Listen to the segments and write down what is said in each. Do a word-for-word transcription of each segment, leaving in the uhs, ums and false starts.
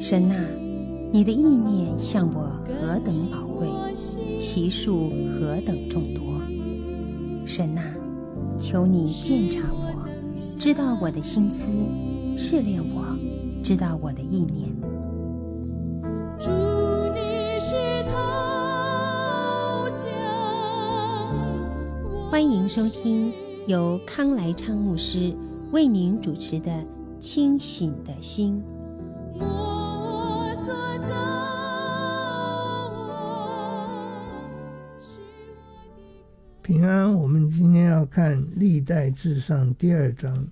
神啊，你的意念向我何等宝贵，其数何等众多。神啊，求你鉴察我，知道我的心思，试炼我，知道我的意念。 主，你是陶匠， 欢迎收听由康来昌牧师为您主持的《清醒的心》。 我所造，我是我的平安，我们今天要看历代志上第二章。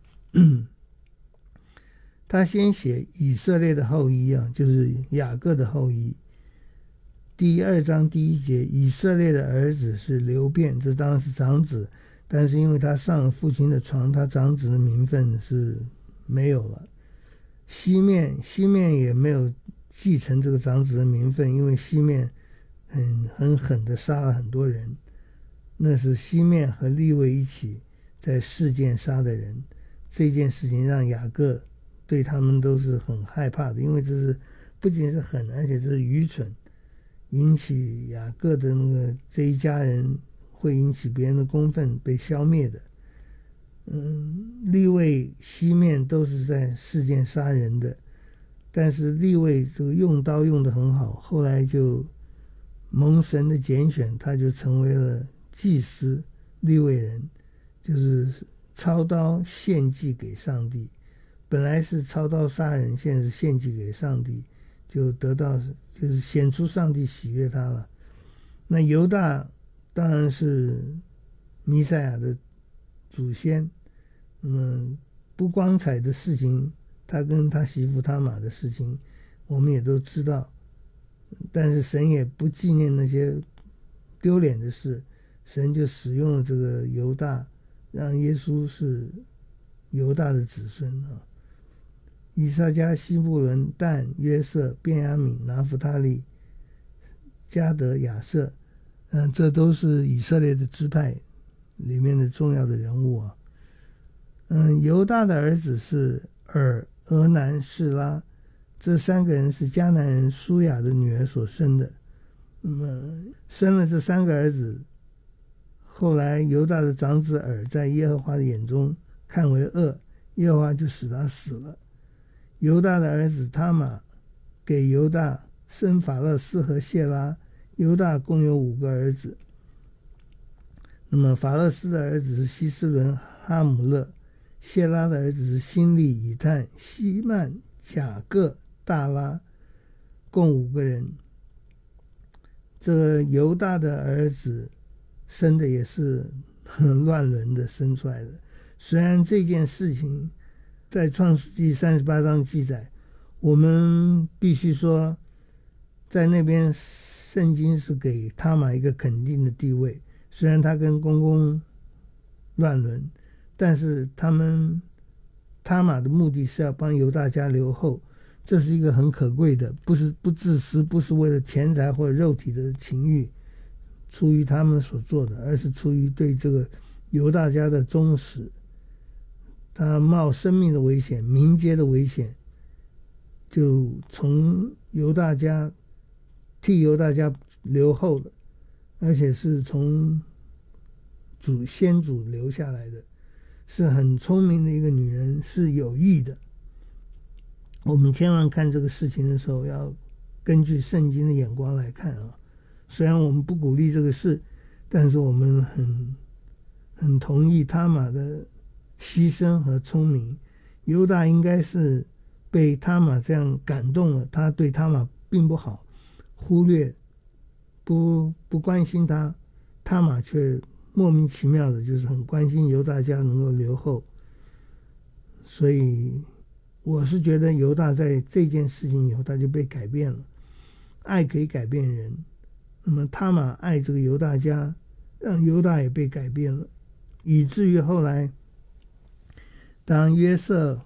他先写以色列的后裔啊，就是雅各的后裔。第二章第一节，以色列的儿子是流便，这当然是长子，但是因为他上了父亲的床，他长子的名分是没有了。西面西面也没有继承这个长子的名分，因为西面很很狠的杀了很多人，那是西面和利未一起在事件杀的人。这件事情让雅各对他们都是很害怕的，因为这是不仅是狠，而且这是愚蠢，引起雅各的那个这一家人会引起别人的公愤，被消灭的。嗯，利未西面都是在事件杀人的，但是利未这个用刀用得很好，后来就蒙神的拣选，他就成为了祭司利未人，就是操刀献祭给上帝。本来是操刀杀人，现在是献祭给上帝，就得到就是显出上帝喜悦他了。那犹大当然是弥赛亚的祖先，那么不光彩的事情，他跟他媳妇他玛的事情我们也都知道，但是神也不纪念那些丢脸的事，神就使用了这个犹大，让耶稣是犹大的子孙啊。以撒迦、西布伦、但、约瑟、便雅悯、拿弗他利、迦得、亚瑟，嗯，这都是以色列的支派里面的重要的人物啊。嗯，犹大的儿子是尔、俄南、示拉，这三个人是迦南人舒雅的女儿所生的。那么生了这三个儿子，后来犹大的长子尔在耶和华的眼中看为恶，耶和华就使他死了。犹大的儿子他玛给犹大生法勒斯和谢拉，犹大共有五个儿子。那么法勒斯的儿子是希斯伦、哈姆勒，谢拉的儿子是辛利、以探、希曼、甲各、大拉，共五个人。这个犹大的儿子生的也是很乱伦的生出来的，虽然这件事情在创世纪三十八章记载，我们必须说在那边圣经是给他玛一个肯定的地位，虽然他跟公公乱伦，但是他们他玛的目的是要帮犹大家留后，这是一个很可贵的，不是不自私，不是为了钱财或者肉体的情欲出于他们所做的，而是出于对这个犹大家的忠实。他冒生命的危险，民阶的危险，就从犹大家替犹大家留后了，而且是从祖先祖留下来的，是很聪明的一个女人，是有益的。我们千万看这个事情的时候要根据圣经的眼光来看啊。虽然我们不鼓励这个事，但是我们很很同意他玛的牺牲和聪明。犹大应该是被他玛这样感动了，他对他玛并不好，忽略不不关心他，他玛却莫名其妙的就是很关心犹大家能够留后。所以我是觉得犹大在这件事情以后他就被改变了，爱可以改变人，那么他玛爱这个犹大家，让犹大也被改变了，以至于后来当约瑟